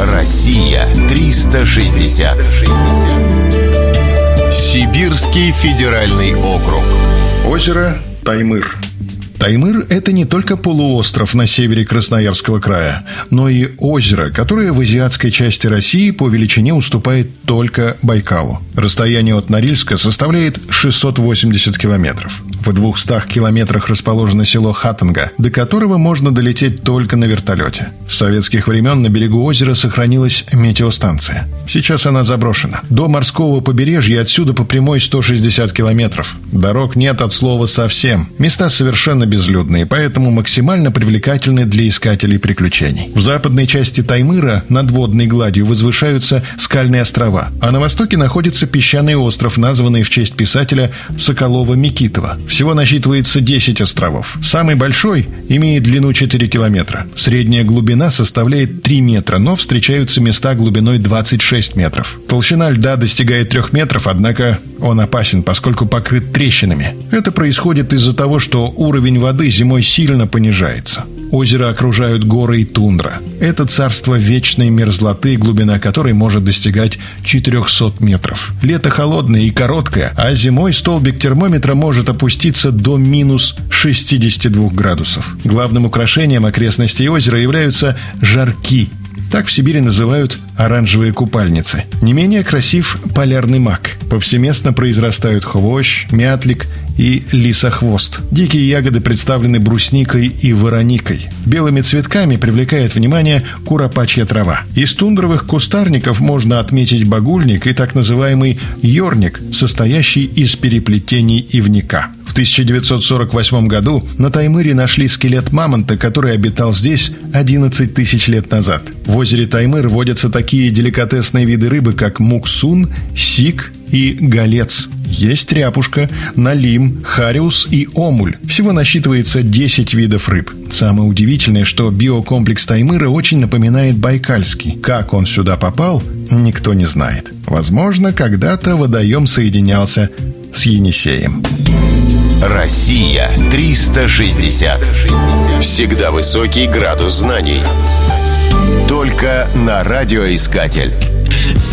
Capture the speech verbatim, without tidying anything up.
Россия триста шестьдесят. Сибирский федеральный округ. Озеро Таймыр. Таймыр – это не только полуостров на севере Красноярского края, но и озеро, которое в азиатской части России по величине уступает только Байкалу. Расстояние от Норильска составляет шестьсот восемьдесят километров. В двухстах километрах расположено село Хатанга, до которого можно долететь только на вертолете. С советских времен на берегу озера сохранилась метеостанция. Сейчас она заброшена. До морского побережья отсюда по прямой сто шестьдесят километров. Дорог нет от слова совсем. Места совершенно безлюдные, поэтому максимально привлекательны для искателей приключений. В западной части Таймыра над водной гладью возвышаются скальные острова, а на востоке находится песчаный остров, названный в честь писателя Соколова-Микитова. Всего насчитывается десять островов. Самый большой имеет длину четыре километра. Средняя глубина составляет три метра, но встречаются места глубиной двадцать шесть метров. Толщина льда достигает трех метров, однако он опасен, поскольку покрыт трещинами. Это происходит из-за того, что уровень воды зимой сильно понижается. Озеро окружают горы и тундра. Это царство вечной мерзлоты, глубина которой может достигать четырехсот метров. Лето холодное и короткое, а зимой столбик термометра может опуститься до минус шестидесяти двух градусов. Главным украшением окрестностей озера являются жарки. Так в Сибири называют оранжевые купальницы. Не менее красив полярный мак. Повсеместно произрастают хвощ, мятлик и лисохвост. Дикие ягоды представлены брусникой и вороникой. Белыми цветками привлекает внимание куропачья трава. Из тундровых кустарников можно отметить багульник и так называемый ёрник, состоящий из переплетений ивника. В тысяча девятьсот сорок восьмом году на Таймыре нашли скелет мамонта, который обитал здесь одиннадцать тысяч лет назад. В озере Таймыр водятся такие деликатесные виды рыбы, как муксун, сик и голец. Есть ряпушка, налим, хариус и омуль. Всего насчитывается десять видов рыб. Самое удивительное, что биокомплекс Таймыра очень напоминает байкальский. Как он сюда попал, никто не знает. Возможно, когда-то водоем соединялся с Енисеем. Россия триста шестьдесят. Всегда высокий градус знаний. Только на радиоискатель.